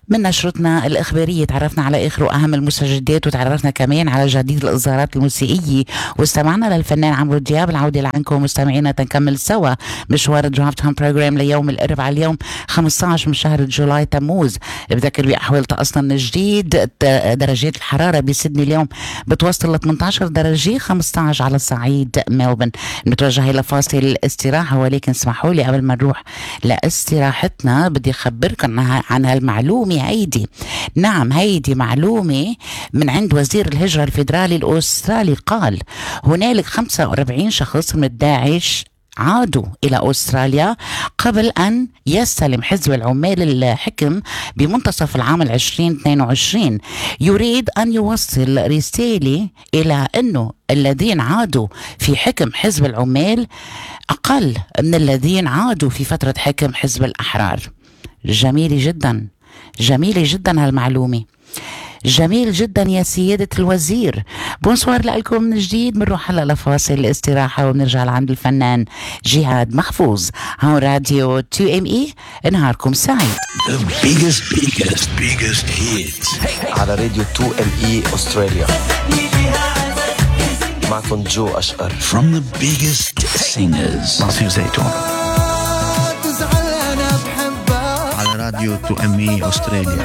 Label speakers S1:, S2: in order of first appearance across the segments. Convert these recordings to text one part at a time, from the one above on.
S1: من نشرتنا الإخبارية تعرفنا على آخر وأهم المستجدات، وتعرفنا كمان على جديد الإصدارات الموسيقية، واستمعنا للفنان عمرو دياب. العودة لعنكم مستمعينا تنكمل سوا مشوار درايف تايم بروجرام ليوم الأربعاء اليوم 15 من شهر جولاي تموز. بذكر بأحوال طقسنا من جديد. درجات الحرارة بسيدني اليوم بتوصل ل 18 درجة، 15 على صعيد ملبن. نتوجه إلى فاصل استراحة، ولكن اسمحوا لي قبل ما نروح لاستراحتنا بدي أخبركم عن هالمعلومة هيدي. نعم، هيدي معلومة من عند وزير الهجرة الفيدرالي الأسترالي. قال هنالك 45 شخص من داعش عادوا إلى أستراليا قبل أن يستلم حزب العمال الحكم بمنتصف العام 2022. يريد أن يوصل رسالة إلى أنه الذين عادوا في حكم حزب العمال أقل من الذين عادوا في فترة حكم حزب الأحرار. جميلة جدا، جميلة جدا هالمعلومة، جميل جدا يا سيادة الوزير. بونسوار لكم من جديد. بنروح هلا لفاصل استراحة وبنرجع لعند الفنان جهاد محفوظ. هون راديو 2ME، نهاركم سعيد.
S2: The biggest hits
S3: على راديو 2ME أستراليا. معكم جو أشقر.
S2: from the biggest singers.
S4: ناصر زيتون على راديو 2ME أستراليا.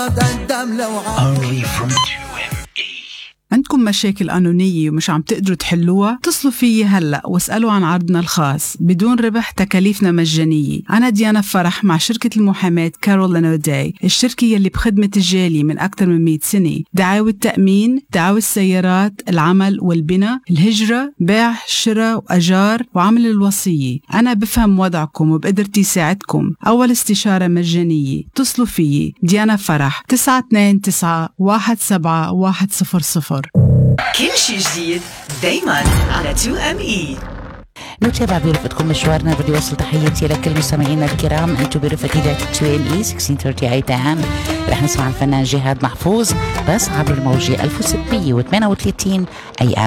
S2: only from 2ME.
S5: عندكم مشاكل قانونية ومش عم تقدروا تحلوها؟ اتصلوا فيي هلأ واسألوا عن عرضنا الخاص بدون ربح، تكاليفنا مجانية. أنا ديانا فرح مع شركة المحاماة كارول أوداي، الشركة يلي بخدمة الجالية من أكثر من 100 سنة. دعاوى التأمين، دعاوى السيارات، العمل والبناء، الهجرة، بيع، شراء وأجار، وعمل الوصية. أنا بفهم وضعكم وبقدرتي ساعدكم. أول استشارة مجانية. اتصلوا فيي ديانا فرح 929-17100.
S6: كل شي جديد دايما على 2ME.
S1: نتابع برفقتكم مشوارنا. بدي وصل تحياتي لكل مستمعينا الكرام. انتم برفقة إذاعة 2ME 1638 AM. رح نسمع الفنان جهاد محفوظ بس عبر الموجة 1638 AM.